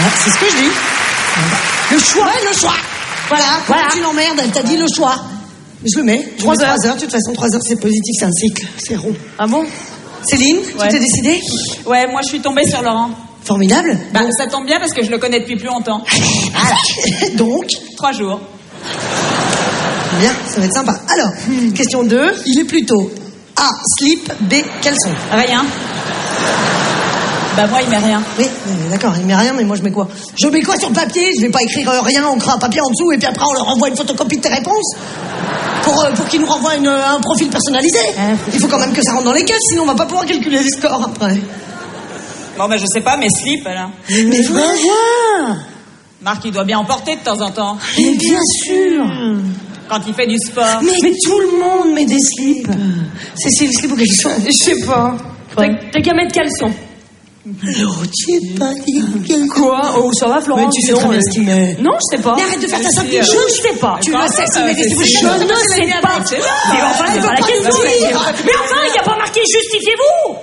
C'est ce que je dis. Le choix. Ouais, le choix. Voilà. Tu l'emmerdes, elle t'a dit le choix. Je le mets. 3 heures. 3 heures. De toute façon, 3 heures, c'est positif, c'est un cycle. C'est rond. Ah bon? Céline, tu t'es décidée? Ouais, moi je suis tombée sur Laurent. Formidable. Bah, ça tombe bien parce que je le connais depuis plus longtemps. Voilà. Donc 3 jours. Bien, ça va être sympa. Alors, question 2. Il est plutôt A, slip, B, caleçon. Rien. Bah moi il met rien. Oui, d'accord, il met rien, mais moi je mets quoi? Je mets quoi sur le papier? Je vais pas écrire rien, on crée un papier en dessous et puis après on leur envoie une photocopie de tes réponses pour qu'ils nous renvoient un profil personnalisé. Il faut quand même que ça rentre dans les caisses, sinon on va pas pouvoir calculer les scores après. Bon bah je sais pas, mais slip alors. Mais voilà. Marc il doit bien en porter de temps en temps. Mais bien sûr. Quand il fait du sport. Mais tout le monde met des slips. C'est le slip ou caleçon? Je sais pas. T'as qu'à mettre caleçon. Alors, tu es pas dit Quoi? Oh, ça va, Florent? Mais tu sais très bien ce qu'il met. Non, je sais pas. Mais arrête de faire ta sortie. Je ne sais pas. Tu le sais, si, mais je ne sais pas. Mais enfin, c'est pas la question. Mais enfin, il n'y a pas marqué justifiez-vous.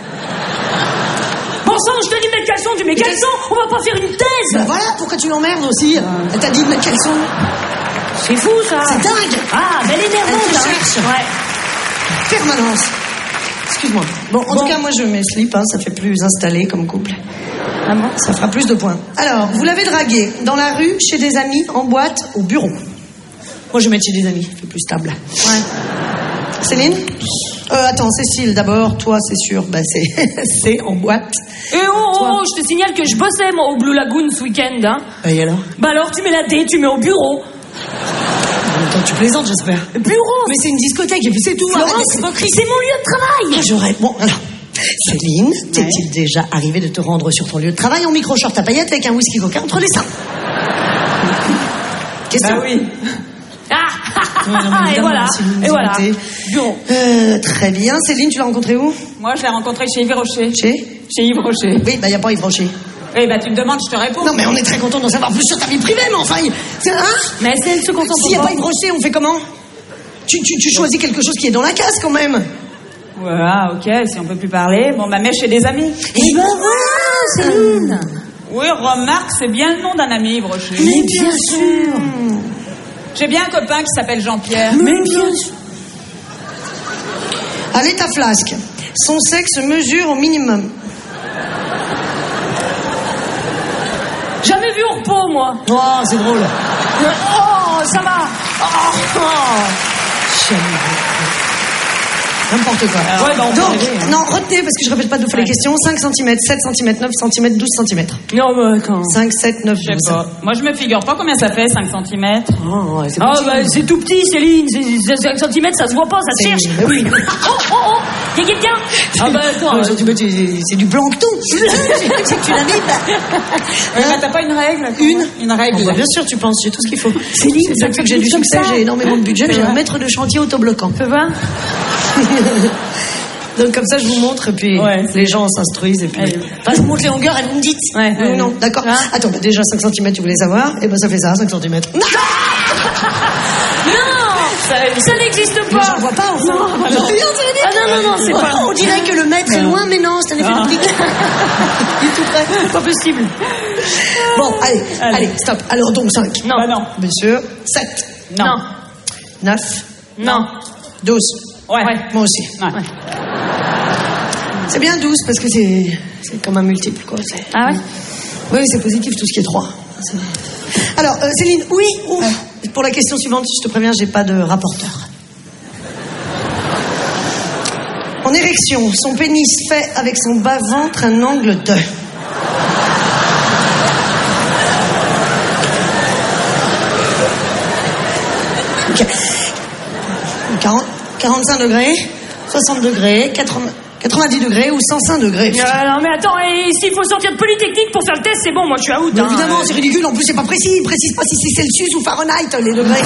Bon sang, je te dis de mettre caleçon, tu mets caleçon, on va pas faire une thèse. Ben voilà, pourquoi tu l'emmerdes aussi? Elle t'a dit de mettre caleçon. C'est fou, ça. C'est dingue. Ah, mais elle est nerveuse, elle te cherche. Ouais. Permanence. Excuse-moi. Bon, en tout cas, moi, je mets slip, ça fait plus installé comme couple. Ah bon? Ça fera plus de points. Alors, vous l'avez dragué dans la rue, chez des amis, en boîte, au bureau. Moi, je vais mettre chez des amis, c'est plus stable. Ouais. Céline? Attends, Cécile, d'abord. Toi, c'est sûr, bah, c'est en boîte. Et je te signale que je bossais, moi, au Blue Lagoon ce week-end, hein. Et alors? Bah alors, tu mets la D, tu mets au bureau. En même temps, tu plaisantes, j'espère. Bureau. Mais c'est une discothèque, et puis c'est tout. Florence, c'est mon lieu de travail. J'aurais... Bon, alors... Céline, t'est-il déjà arrivé de te rendre sur ton lieu de travail en micro-short à paillettes avec un whisky vodka entre les seins? Question? Bah oui. Et voilà. Et voilà. Bureau. Très bien. Céline, tu l'as rencontré où? Moi je l'ai rencontré chez Yves Rocher. Chez Yves Rocher. Oui, bah y a pas Yves Rocher. Oui, bah tu me demandes, je te réponds. Non, mais on est très content d'en savoir plus sur ta vie privée, mais enfin... Mais elle se concentre. S'il n'y a pas Yves Rocher, on fait comment? Tu choisis quelque chose qui est dans la case, quand même. Voilà, ok, si on peut plus parler. Bon, bah, mais chez des amis. Et ben voilà, Céline. Oui, remarque, c'est bien le nom d'un ami, Yves Rocher. Mais bien sûr. J'ai bien un copain qui s'appelle Jean-Pierre. Mais bien sûr. Allez, ta flasque. Son sexe mesure au minimum. Jamais vu au repos, moi. Oh, c'est drôle. Oh, ça va. Jamais vu. N'importe quoi. Ouais, bah, donc, non, retenez, parce que je répète pas deux fois les questions. 5 cm, 7 cm, 9 cm, 12 cm. Non, mais attends. 5, 7, 9, 12. Je sais pas. Moi, je me figure pas combien ça fait, 5 cm. Oh, ouais, c'est bah, c'est tout petit, Céline. 5 cm, ça se voit pas, ça se cherche. Oui. Oh, y a quelqu'un? Ah bah, attends. C'est du plancton. C'est que tu l'as mis. Bah, t'as pas une règle? Une règle. Bah, bien sûr, tu penses, j'ai tout ce qu'il faut. Céline, c'est que j'ai du succès, j'ai énormément de budget, j'ai un maître de chantier autobloquant. Tu vois? Donc comme ça je vous montre et puis les gens s'instruisent et puis je vous montre les longueurs et vous me dites non, d'accord. Attends, bah, déjà 5 cm tu voulais savoir, et ben ça fait ça, 5 cm. Non, ça n'existe pas. Mais j'en vois pas enfin. Non, c'est pas. On dirait que le maître est loin, mais non, c'est un effet d'optique. Il est tout près. Pas possible. Bon, allez, stop. Alors donc 5. Non. Bah, non. Bien sûr. 7. Non. 9. Non. 12. Ouais. Moi aussi. Ouais. C'est bien 12 parce que c'est comme un multiple, quoi. Ah ouais? Oui, c'est positif tout ce qui est 3. Alors, Céline, oui. Pour la question suivante, je te préviens, j'ai pas de rapporteur. En érection, son pénis fait avec son bas-ventre un angle de... 45 degrés, 60 degrés, 90 degrés ou 105 degrés. Non, mais attends, et s'il faut sortir de Polytechnique pour faire le test, c'est bon, moi je suis out. Mais évidemment, c'est ridicule, en plus c'est pas précis, il précise pas si c'est Celsius ou Fahrenheit, les degrés.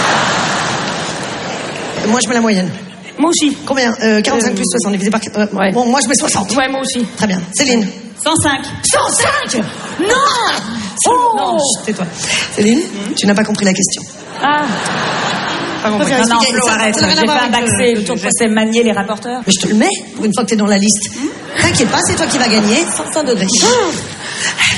Moi je mets la moyenne. Moi aussi. Combien 45 plus 60 divisé par... ouais. Bon, moi je mets 60. Ouais, moi aussi. Très bien. Céline? 105. 105 Non. Non, tais-toi. Céline, tu n'as pas compris la question. Ah. Non, Flo, arrête. J'ai fait un bac C, je sais manier les rapporteurs. Mais je te le mets pour une fois que t'es dans la liste. T'inquiète pas, c'est toi qui vas gagner. 105 degrés.